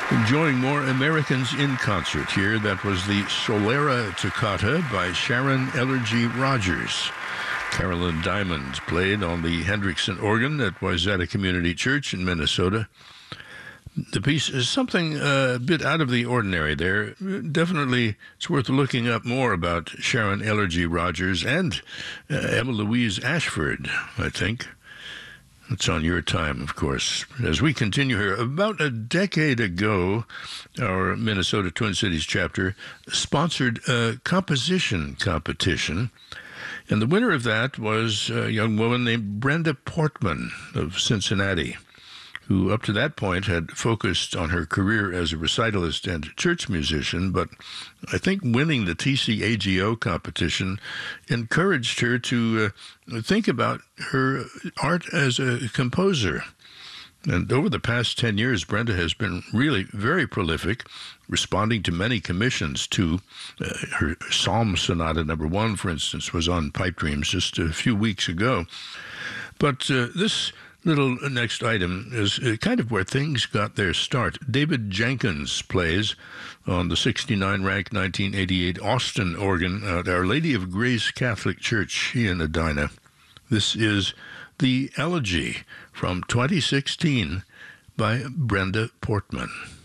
Enjoying more Americans in concert here. That was the Solera Toccata by Sharon Ellergy Rogers. Carolyn Diamond played on the Hendrickson organ at Wayzata Community Church in Minnesota. The piece is something a bit out of the ordinary there. Definitely it's worth looking up more about Sharon Ellergy Rogers and Emma Louise Ashford, I think. It's on your time, of course. As we continue here, about a decade ago, our Minnesota Twin Cities chapter sponsored a composition competition, and the winner of that was a young woman named Brenda Portman of Cincinnati, who up to that point had focused on her career as a recitalist and church musician, but I think winning the TCAGO competition encouraged her to think about her art as a composer. And over the past 10 years, Brenda has been really very prolific, responding to many commissions, too. Her Psalm Sonata No. 1, for instance, was on Pipe Dreams just a few weeks ago. But this little next item is kind of where things got their start. David Jenkins plays on the 69 ranked 1988 Austin organ at Our Lady of Grace Catholic Church in Edina. This is the Elegy from 2016 by Brenda Portman.